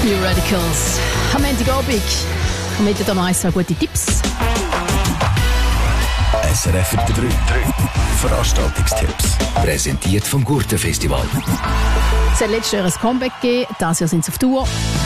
New Radicals. Am Montagabend. Und mit da noch ein, zwei gute Tipps. SRF 3. Veranstaltungstipps. Präsentiert vom Gurtenfestival. Es hat letztes Jahr ein Comeback gegeben. Dieses Jahr sind sie auf Tour.